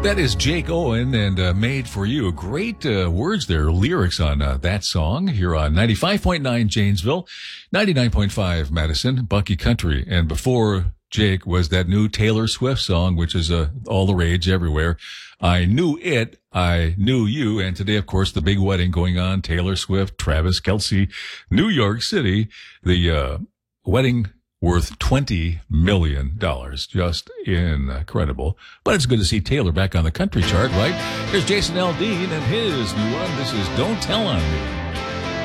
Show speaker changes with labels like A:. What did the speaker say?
A: That is Jake Owen and Made for You. Great words there, lyrics on that song here on 95.9 Janesville, 99.5 Madison, Bucky Country. And before Jake was that new Taylor Swift song, which is all the rage everywhere. I Knew It, I Knew You. And today, of course, the big wedding going on. Taylor Swift, Travis Kelce, New York City. The wedding worth $20 million. Just incredible. But it's good to see Taylor back on the country chart, right? Here's Jason Aldean and his new one. This is Don't Tell on Me.